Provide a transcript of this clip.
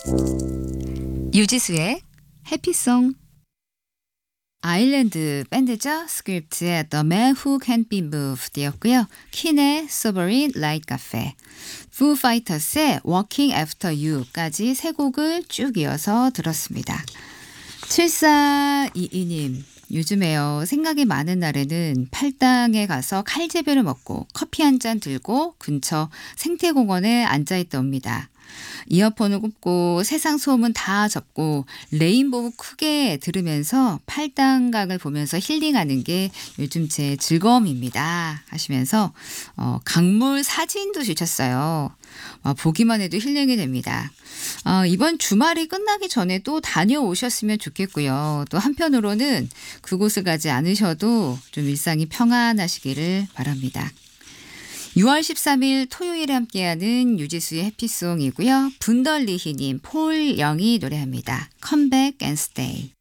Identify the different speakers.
Speaker 1: 유지수의 해피송. 아일랜드 밴드죠. 스크립트의 The Man Who Can't Be Moved 였고요. 킨의 Sovereign Light Cafe, Foo Fighters의 Walking After You까지 세 곡을 쭉 이어서 들었습니다. 7422님, 요즘에요. 생각이 많은 날에는 팔당에 가서 칼제비를 먹고 커피 한 잔 들고 근처 생태공원에 앉아있다옵니다. 이어폰을 꽂고 세상 소음은 다 접고 레인보우 크게 들으면서 팔당각을 보면서 힐링하는 게 요즘 제 즐거움입니다 하시면서 강물 사진도 주셨어요. 보기만 해도 힐링이 됩니다. 이번 주말이 끝나기 전에 또 다녀오셨으면 좋겠고요. 또 한편으로는 그곳을 가지 않으셔도 좀 일상이 평안하시기를 바랍니다. 6월 13일 토요일에 함께하는 유지수의 해피송이고요. 분덜리히님, 폴 영이 노래합니다. Come back and stay.